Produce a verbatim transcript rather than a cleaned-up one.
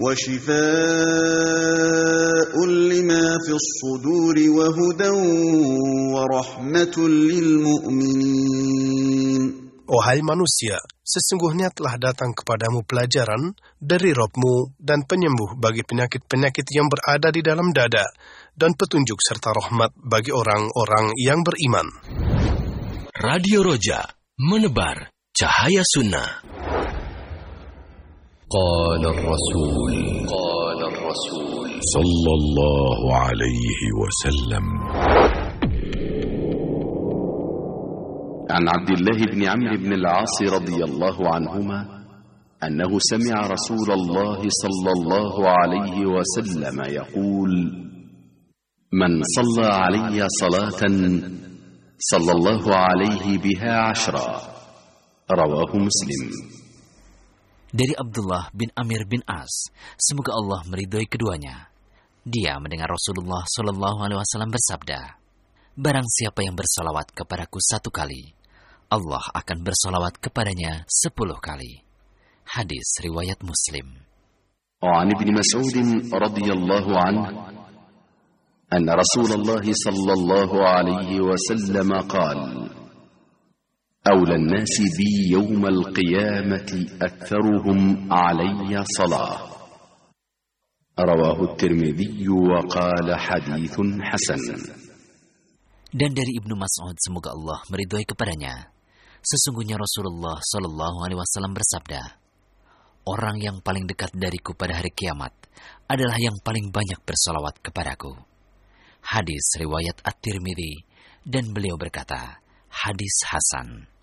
وشفاء لما في الصدور وهدى ورحمة للمؤمنين. Wahai manusia, sesungguhnya telah datang kepadamu pelajaran dari Rabb-Mu dan penyembuh bagi penyakit-penyakit yang berada di dalam dada, dan petunjuk serta rahmat bagi orang-orang yang beriman. Radio Roja, menebar cahaya sunnah. Qala ar-Rasul, Qala ar-Rasul sallallahu alaihi wasallam. عن عبد الله بن عمرو بن العاص رضي الله عنهما أنه سمع رسول الله صلى الله عليه وسلم يقول: من صلى علي صلاة صلى الله عليه بها عشرا. رواه مسلم. Dari Abdullah bin Amir bin As, semoga Allah meridhoi keduanya. Dia mendengar Rasulullah Shallallahu Alaihi Wasallam bersabda, barang siapa yang bersalawat kepadaku satu kali, Allah akan bersalawat kepadanya sepuluh kali. Hadis riwayat Muslim. وعن ابن مسعود رضي الله عنه أن رسول الله صلى الله عليه وسلم قال: أولى الناس بي يوم القيامة أكثرهم علي صلاة. رواه الترمذي وقال حديث حسن. Dan dari Ibnu Mas'ud, semoga Allah meridhoi kepadanya, sesungguhnya Rasulullah Shallallahu Alaihi Wasallam bersabda, orang yang paling dekat dariku pada hari kiamat adalah yang paling banyak bersalawat kepadaku. Hadis riwayat At-Tirmidzi, dan beliau berkata, hadis hasan.